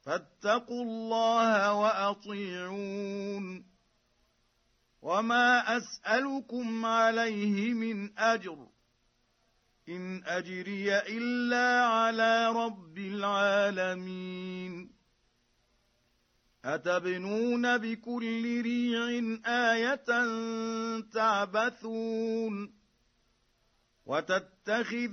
فاتقوا الله وأطيعون وما أسألكم عليه من أجر إن أجري إلا على رب العالمين أتبنون بكل ريع آية تعبثون وتتخذ